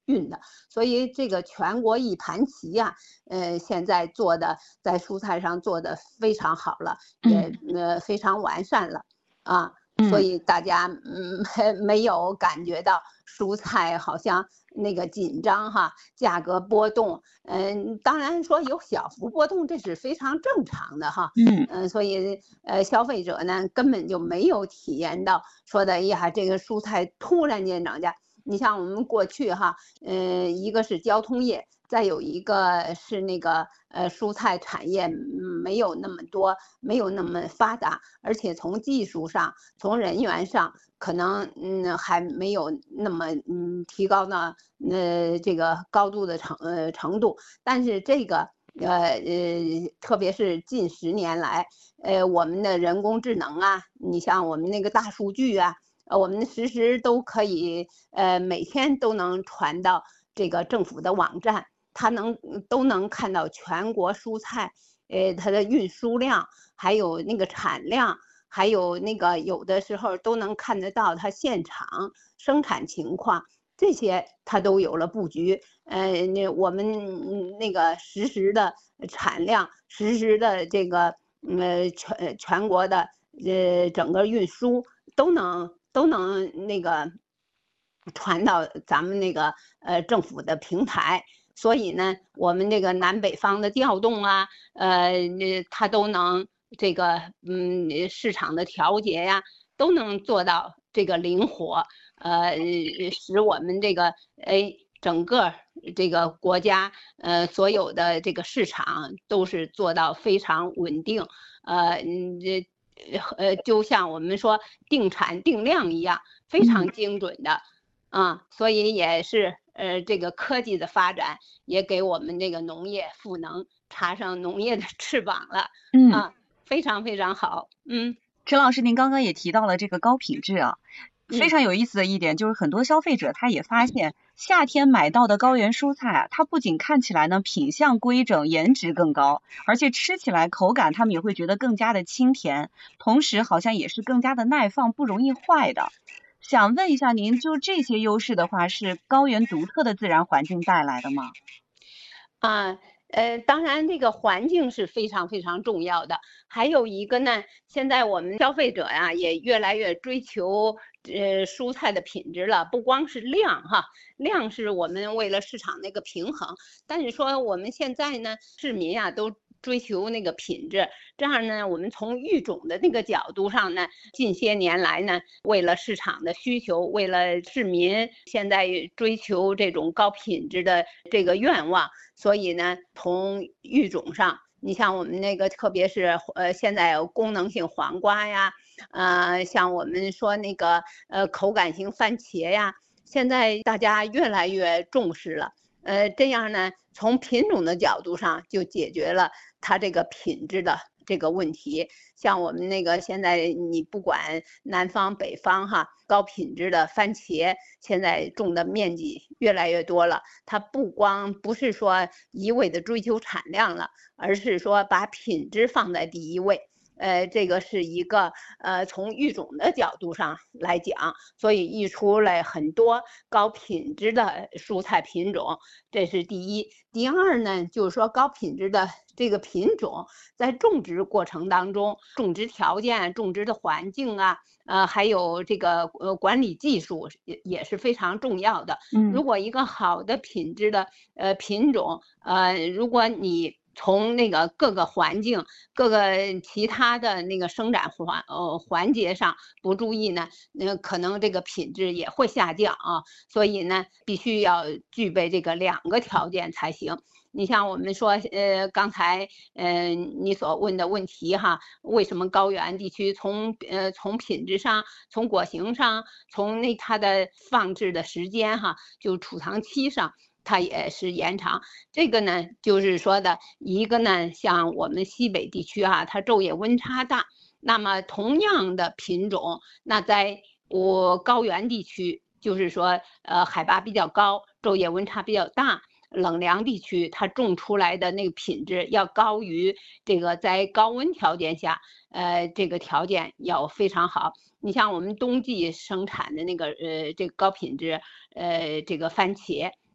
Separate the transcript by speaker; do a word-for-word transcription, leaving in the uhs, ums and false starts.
Speaker 1: 运的，所以这个全国一盘棋呀、呃，现在做的在蔬菜上做的非常好了，也呃非常完善了啊。所以大家嗯没有感觉到蔬菜好像那个紧张哈，价格波动，嗯，当然说有小幅波动，这是非常正常的哈，嗯、呃，所以呃消费者呢根本就没有体验到说的哎呀这个蔬菜突然间涨价。你像我们过去哈，嗯、呃，一个是交通业。再有一个是那个呃蔬菜产业没有那么多，没有那么发达，而且从技术上、从人员上，可能嗯还没有那么嗯提高到呃这个高度的程呃程度。但是这个呃呃，特别是近十年来，呃我们的人工智能啊，你像我们那个大数据啊。呃，我们实时都可以，呃，每天都能传到这个政府的网站，它能都能看到全国蔬菜，呃，它的运输量，还有那个产量，还有那个有的时候都能看得到它现场生产情况，这些它都有了布局。呃，那我们那个实时的产量，实时的这个呃全全国的呃整个运输都能都能那个传到咱们那个呃政府的平台。所以呢，我们这个南北方的调动啊，呃，它都能这个嗯市场的调节呀，都能做到这个灵活，呃，使我们这个哎整个这个国家呃所有的这个市场都是做到非常稳定，呃嗯这。呃，就像我们说定产定量一样，非常精准的，啊，所以也是呃，这个科技的发展也给我们这个农业赋能，插上农业的翅膀了，啊，非常非常好，嗯。
Speaker 2: 陈老师，您刚刚也提到了这个高品质啊，非常有意思的一点就是很多消费者他也发现，夏天买到的高原蔬菜啊，它不仅看起来呢品相规整，颜值更高，而且吃起来口感他们也会觉得更加的清甜，同时好像也是更加的耐放，不容易坏的。想问一下您，就这些优势的话，是高原独特的自然环境带来的吗？
Speaker 1: 啊，呃，当然这个环境是非常非常重要的。还有一个呢，现在我们消费者呀、也越来越追求呃蔬菜的品质了，不光是量哈，量是我们为了市场那个平衡，但是说我们现在呢，市民呀、都追求那个品质，这样呢，我们从育种的那个角度上呢，近些年来呢，为了市场的需求，为了市民现在追求这种高品质的这个愿望。所以呢，从育种上，你像我们那个，特别是呃，现在有功能性黄瓜呀，呃，像我们说那个呃口感型番茄呀，现在大家越来越重视了。呃，这样呢，从品种的角度上就解决了它这个品质的这个问题。像我们那个现在你不管南方北方哈，高品质的番茄现在种的面积越来越多了。它不光不是说一味的追求产量了，而是说把品质放在第一位。呃，这个是一个呃从育种的角度上来讲，所以育出来很多高品质的蔬菜品种，这是第一。第二呢，就是说高品质的这个品种在种植过程当中，种植条件、种植的环境啊，呃，还有这个呃管理技术也也是非常重要的。如果一个好的品质的呃品种，呃，如果你从那个各个环境、各个其他的那个生长环呃环节上不注意呢，那可能这个品质也会下降啊。所以呢，必须要具备这个两个条件才行。你像我们说，呃，刚才呃你所问的问题哈，为什么高原地区从呃从品质上、从果形上、从那它的放置的时间哈，就储藏期上。它也是延长，这个呢，就是说的一个呢，像我们西北地区啊，它昼夜温差大，那么同样的品种，那在我高原地区，就是说，呃，海拔比较高，昼夜温差比较大，冷凉地区，它种出来的那个品质要高于这个在高温条件下，呃，这个条件要非常好。你像我们冬季生产的那个，呃，这个高品质，呃，这个番茄。